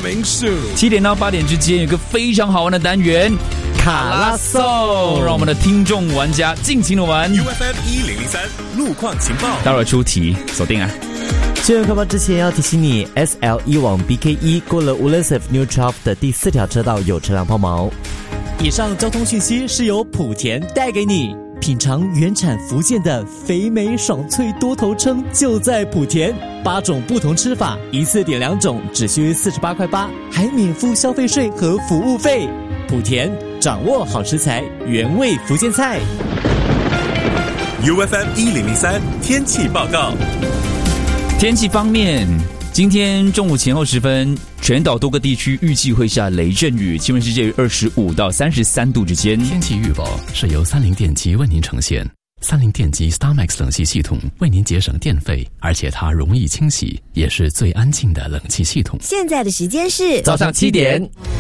Morning Show， 7点到8点之间有个非常好玩的单元卡拉颂，让我们的听众玩家尽情的玩。 UFM 1003路况情报， 待会儿出题，锁定啊！ 新闻快报之前要提醒你 ，SL1 往 BK1 过了 Woodlands Avenue 12的第4条车道有车辆抛锚。 以上交通讯息是由莆田带给你。品尝原产福建的肥美爽脆多头称就在莆田，8种不同吃法，一次点2种，只需48块8，还免付消费税和服务费。莆田掌握好食材，原味福建菜。 UFM 1003天气报告。 天气方面，今天中午前后时分，全岛多个地区预计会下雷阵雨，气温是介于25到33度之间。 天气预报是由三菱电机为您呈现。三菱电机 StarMax 冷气系统为您节省电费，而且它容易清洗，也是最安静的冷气系统。 现在的时间是早上7点。